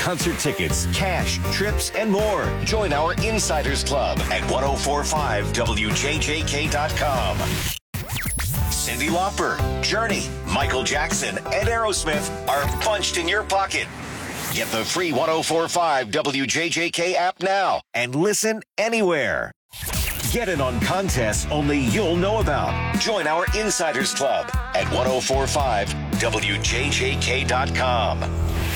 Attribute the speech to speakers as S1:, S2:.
S1: concert tickets, cash, trips, and more. Join our Insiders Club at 1045WJJK.com. Cyndi Lauper, Journey, Michael Jackson, and Aerosmith are bunched in your pocket. Get the free 1045 WJJK app now and listen anywhere. Get in on contests only you'll know about. Join our Insiders Club at 1045WJJK.com.